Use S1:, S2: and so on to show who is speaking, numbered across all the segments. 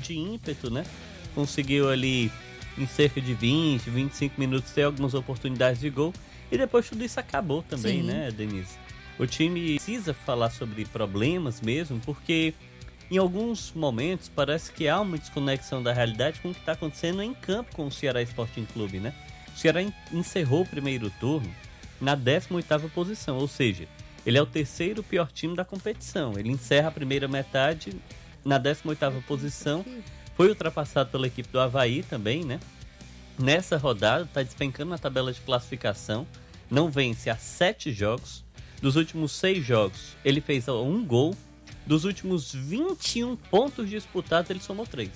S1: de ímpeto, né? Conseguiu ali em cerca de 20, 25 minutos ter algumas oportunidades de gol. E depois tudo isso acabou também,
S2: Sim.
S1: né, Denise? O time precisa falar sobre problemas mesmo, porque em alguns momentos parece que há uma desconexão da realidade com o que está acontecendo em campo com o Ceará Sporting Clube, né? O Ceará encerrou o primeiro turno na 18ª posição, ou seja, ele é o terceiro pior time da competição. Ele encerra a primeira metade na 18ª posição, foi ultrapassado pela equipe do Avaí também, né? Nessa rodada, está despencando na tabela de classificação, não vence há 7 jogos. Dos últimos 6 jogos, ele fez 1 gol. Dos últimos 21 pontos disputados, ele somou 3.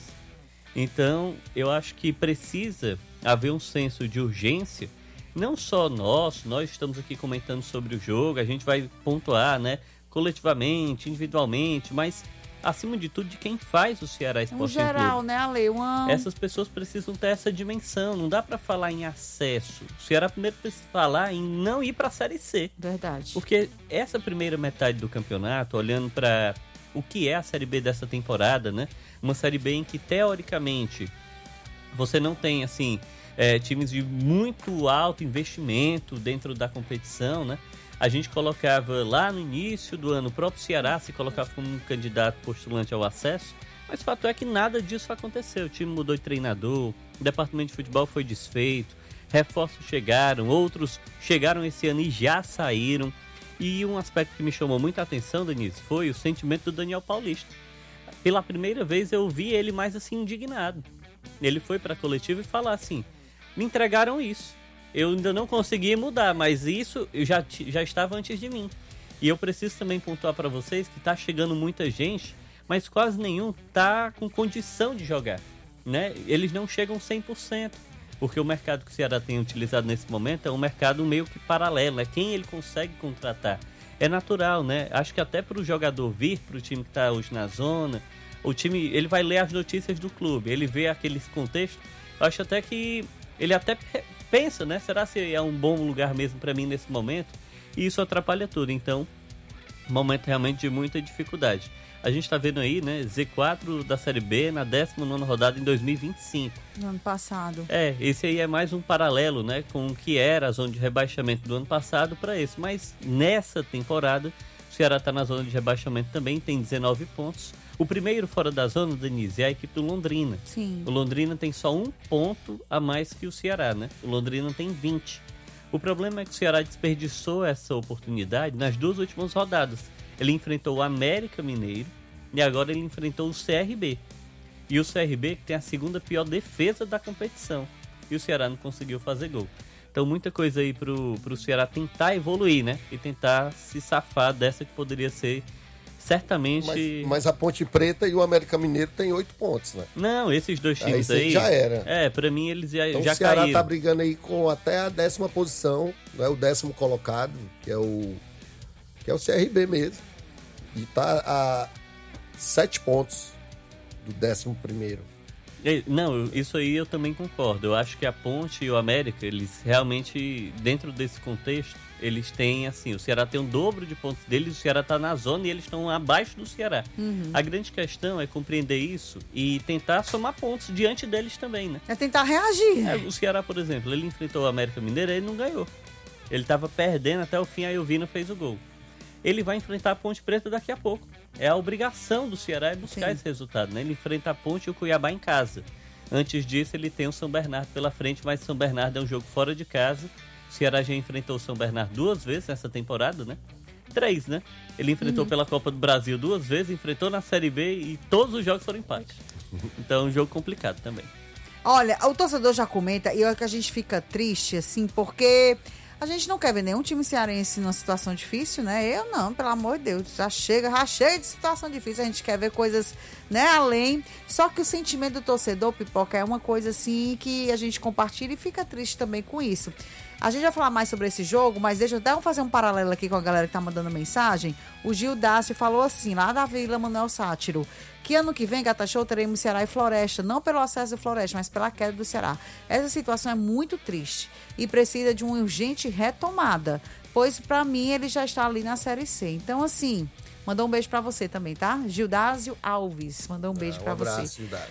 S1: Então, eu acho que precisa haver um senso de urgência, não só nós estamos aqui comentando sobre o jogo, a gente vai pontuar, né, coletivamente, individualmente, mas acima de tudo de quem faz o Ceará Sporting Clube.
S2: geral, né, Ale?
S1: Essas pessoas precisam ter essa dimensão, não dá pra falar em acesso. O Ceará primeiro precisa falar em não ir pra Série C.
S2: Verdade.
S1: Porque essa primeira metade do campeonato, olhando pra o que é a Série B dessa temporada, né? Uma Série B em que, teoricamente, você não tem, assim, times de muito alto investimento dentro da competição, né? A gente colocava lá no início do ano, o próprio Ceará se colocava como um candidato postulante ao acesso, mas o fato é que nada disso aconteceu. O time mudou de treinador, o departamento de futebol foi desfeito, reforços chegaram, outros chegaram esse ano e já saíram. E um aspecto que me chamou muita atenção, Denise, foi o sentimento do Daniel Paulista. Pela primeira vez eu vi ele mais assim indignado. Ele foi para a coletiva e falou assim: me entregaram isso. Eu ainda não consegui mudar, mas isso eu já estava antes de mim. E eu preciso também pontuar para vocês que está chegando muita gente, mas quase nenhum está com condição de jogar, né? Eles não chegam 100%, porque o mercado que o Ceará tem utilizado nesse momento é um mercado meio que paralelo, é quem ele consegue contratar. É natural, né? Acho que até para o jogador vir para o time que está hoje na zona, o time, ele vai ler as notícias do clube, ele vê aquele contexto, eu acho até que ele até pensa, né? Será que é um bom lugar mesmo para mim nesse momento? E isso atrapalha tudo. Então, momento realmente de muita dificuldade. A gente está vendo aí, né? Z4 da Série B na 19ª rodada em 2025.
S2: No ano passado.
S1: Esse aí é mais um paralelo, né? Com o que era a zona de rebaixamento do ano passado para esse. Mas nessa temporada, o Ceará está na zona de rebaixamento também, tem 19 pontos. O primeiro fora da zona, Denise, é a equipe do Londrina.
S2: Sim.
S1: O Londrina tem só 1 ponto a mais que o Ceará, né? O Londrina tem 20. O problema é que o Ceará desperdiçou essa oportunidade nas 2 últimas rodadas. Ele enfrentou o América Mineiro e agora ele enfrentou o CRB. E o CRB que tem a segunda pior defesa da competição. E o Ceará não conseguiu fazer gol. Então muita coisa aí pro Ceará tentar evoluir, né? E tentar se safar dessa que poderia ser certamente...
S3: Mas a Ponte Preta e o América Mineiro tem 8 pontos, né?
S1: Não, esses dois times aí...
S3: já era.
S1: Pra mim eles já
S3: então,
S1: já
S3: o Ceará
S1: caíram.
S3: tá brigando aí com até a 10ª posição, né? O 10º colocado, que é o CRB mesmo. E tá a 7 pontos do 11º.
S1: Não, isso aí eu também concordo. Eu acho que a Ponte e o América, eles realmente, dentro desse contexto, eles têm, assim, o Ceará tem um dobro de pontos deles, o Ceará tá na zona e eles estão abaixo do Ceará. A grande questão é compreender isso e tentar somar pontos diante deles também, né?
S2: É tentar reagir.
S1: O Ceará, por exemplo, ele enfrentou o América Mineiro e ele não ganhou. Ele tava perdendo até o fim, aí o Vina fez o gol. Ele vai enfrentar a Ponte Preta daqui a pouco. É a obrigação do Ceará buscar esse resultado, né? Ele enfrenta a Ponte e o Cuiabá em casa. Antes disso, ele tem o São Bernardo pela frente, mas o São Bernardo é um jogo fora de casa. O Ceará já enfrentou o São Bernardo 2 vezes nessa temporada, né? 3, né? Ele enfrentou pela Copa do Brasil 2 vezes, enfrentou na Série B e todos os jogos foram empate. Então é um jogo complicado também.
S2: Olha, o torcedor já comenta e olha que a gente fica triste, assim, porque a gente não quer ver nenhum time cearense numa situação difícil, né? Eu não, pelo amor de Deus. Já chega de situação difícil. A gente quer ver coisas, né, além. Só que o sentimento do torcedor, Pipoca, é uma coisa, assim, que a gente compartilha e fica triste também com isso. A gente vai falar mais sobre esse jogo, mas deixa eu até fazer um paralelo aqui com a galera que tá mandando mensagem. O Gil Dácio falou assim, lá da Vila Manuel Sátiro, que ano que vem, Gata Show, teremos Ceará e Floresta, não pelo acesso do Floresta, mas pela queda do Ceará. Essa situação é muito triste e precisa de uma urgente retomada, pois para mim ele já está ali na Série C. Então, assim, mandou um beijo para você também, tá? Gildásio Alves, mandou um beijo para você.
S3: Um abraço, Gildásio.